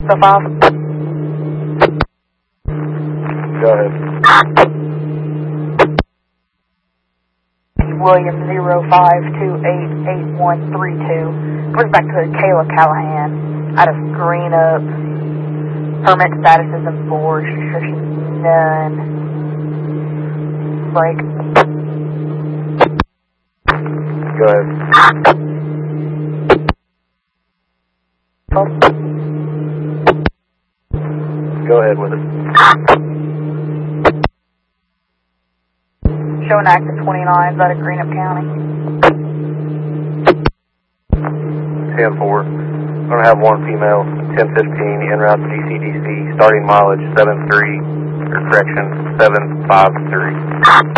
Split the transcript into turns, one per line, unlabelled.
605.
Go ahead.
William 05288132. Brings back to Kayla Callahan out of Greenup. Permit status is enforced. Restrictions none. Break.
Go ahead. Go ahead with it.
Showing active 29s out of Greenup County.
10-4. Going to have one female, 1015, en route to DCDC, starting mileage 73, or correction, 753.